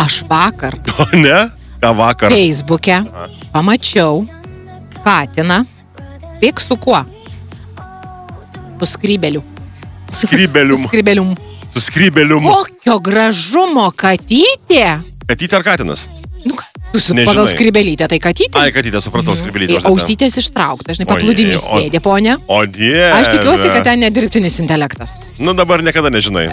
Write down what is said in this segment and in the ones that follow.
Aš vakar O ne? Ką vakar? Facebook'e pamačiau katiną. Pik su kuo? Su skrybeliu. Skrybelium. Su skrybelium. Kokio gražumo katytė? Katytė ar katinas? Nu, Nežinai. pagal skrybelytę, tai katytė. Ai, katytė, supratau, skrybelytė. Ausytės ištraukta, žinai, paplūdimį sėdė, ponia. O dieve. Aš tikiuosi, kad ten nedirbtinis intelektas. Nu, dabar niekada nežinai.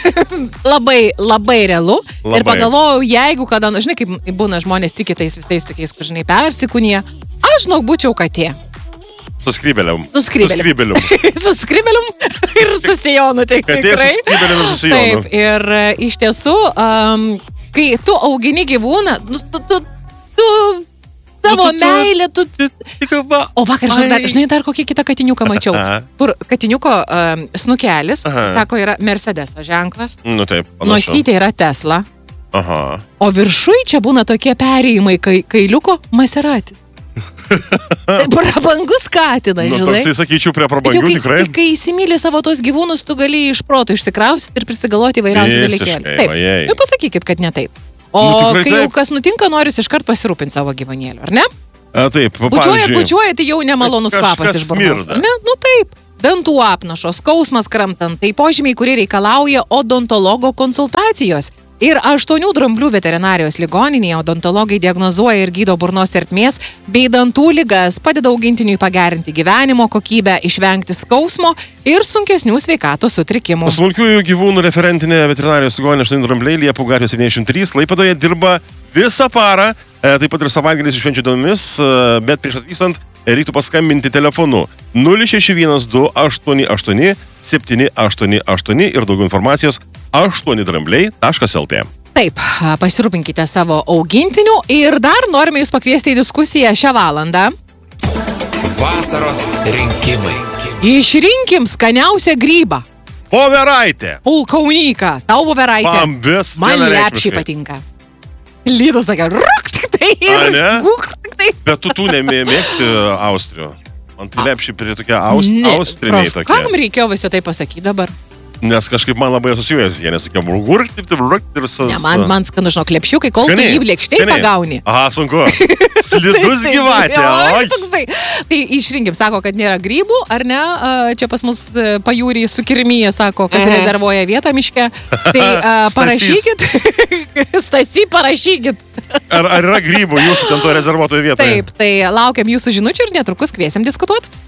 Labai realu. Labai. Ir pagalvojau, jeigu kada, žinai, kaip būna žmonės tiki tais visais tokiais, kur, žinai, persikūnė, aš, žinok, būčiau katė. Su skrybelium. Su skrybelium. Su skrybelium ir su sijonu, tai Katė tikrai. su skrybelium ir su sijonu. Taip, ir iš tiesų, kai tu augini gyvūną, tu tavo meilė, tu... O vakar, žinai, dar kokį kitą katiniuką mačiau. Kur katiniuko snukelis, sako, yra Mercedeso ženklas. Nu taip, panašu. Nosytė yra Tesla. Aha. O viršui čia būna tokie perėjimai kailiuko Maserati. Prabangus katinas, Nu, žinai. toksai, sakyčiau, prie prabangių tikrai. Kai įsimylį savo tos gyvūnus, tu gali iš proto išsikraustyti ir prisigalvoti įvairiausių dalykėlių. Taip, ojei. nu pasakykit, kad ne taip. O tikrai kai jau taip. kas nutinka, noris iškart pasirūpinti savo gyvūnėliu, ar ne? Taip, Bučiuoja, tai jau nemalonus kažkas kvapas iš burnos. smirda. Ne? Nu taip. Dantų apnašos, skausmas kramtant, tai požymiai, kurie reikalauja odontologo konsultacijos. Ir 8 dramblių veterinarijos ligoninėje odontologai diagnozuoja ir gydo burnos ertmės bei dantų ligas, padeda augintiniui pagerinti gyvenimo kokybę, išvengti skausmo ir sunkesnių sveikatos sutrikimų. Smulkiųjų gyvūnų referentinė veterinarijos ligoninė 8 drambliai Liepų gatvė 73 Klaipėdoje dirba visą parą, taip pat ir savaitgaliais švenčių dienomis, bet prieš atvykstant reiktų paskambinti telefonu 0612 88 788 ir daugiau informacijos 8drambliai.lt. Taip, pasirūpinkite savo augintinių ir dar norime jūs pakviesti į diskusiją šią valandą. Vasaros rinkimai. Išrinkim skaniausią grybą. Voveraitė. Pulkaunyką. Tau voveraitė. Pambis. Man lepšiai patinka. Lydas tokia, ruk tik tai ir A, ne? guk tik tai. Bet tu nemėgsti Austrių. Man tai lepšiai prie tokie austriniai tokie. Kam reikėjo visą tai pasakyti dabar? Nes kažkaip man labai asociuojasi, jie nesakė, ir su... Ne, man skanu, žinok, lepšiukai, kol tu Skaniai, jį lėkštai skaniai. pagauni. Aha, sunku. Slidus gyvatė. Oi, toksai. Tai išrinkim, sako, kad nėra grybų, ar ne? Čia pas mus pajūrį su kirmyje, sako, kas rezervuoja vietą miške. Tai parašykit. Stasy, parašykit. Ar yra grybų jūsų ten to rezervuotoje vietoje? Taip, tai laukiam jūsų žinučių ir netrukus kviesim diskutuoti.